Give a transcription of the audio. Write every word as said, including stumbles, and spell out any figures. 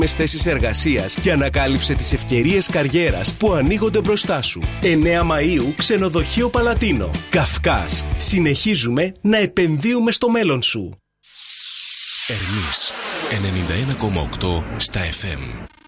θέσεις εργασίας και ανακάλυψε τις ευκαιρίες καριέρας που ανοίγονται μπροστά σου. εννέα Μαΐου, Ξενοδοχείο Παλατίνο. Καυκάς. Συνεχίζουμε να επενδύουμε στο μέλλον σου. Ερμής ενενήντα ένα κόμμα οκτώ στα εφ εμ.